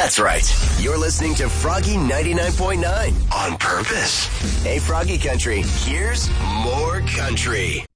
That's right. You're listening to Froggy 99.9 on purpose. Hey, Froggy Country, here's more country.